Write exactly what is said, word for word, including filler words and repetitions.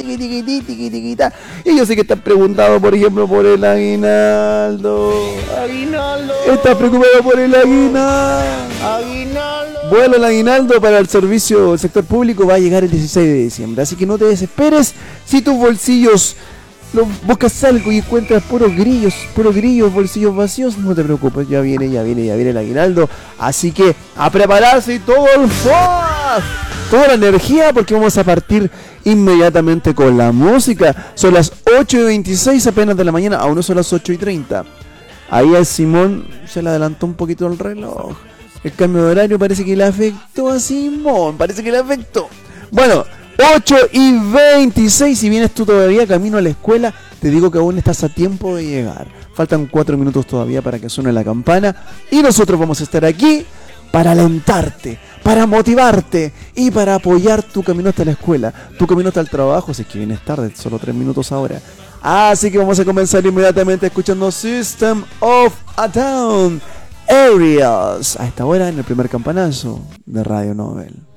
tiqui, tiqui, tiqui, tiqui, tiqui, ta. Y yo sé que estás preguntado, por ejemplo, por el aguinaldo. Aguinaldo. Estás preocupado por el aguinaldo. Aguinaldo. Bueno, el aguinaldo para el servicio del sector público va a llegar el dieciséis de diciembre, así que no te desesperes si tus bolsillos lo, buscas algo y encuentras puros grillos, puros grillos, bolsillos vacíos, no te preocupes, ya viene, ya viene, ya viene el aguinaldo, así que a prepararse y todo el fuerza, toda la energía, porque vamos a partir inmediatamente con la música. Son las ocho y veintiséis apenas de la mañana, aún no son las ocho y treinta. Ahí al Simón se le adelantó un poquito el reloj. El cambio de horario parece que le afectó a Simón, parece que le afectó. Bueno, ocho y veintiséis, si vienes tú todavía camino a la escuela, te digo que aún estás a tiempo de llegar. Faltan cuatro minutos todavía para que suene la campana y nosotros vamos a estar aquí para alentarte, para motivarte y para apoyar tu camino hasta la escuela, tu camino hasta el trabajo, si es que vienes tarde, solo tres minutos ahora. Así que vamos a comenzar inmediatamente escuchando System of a Down, Aerials, a esta hora en el primer campanazo de Radio Nobel.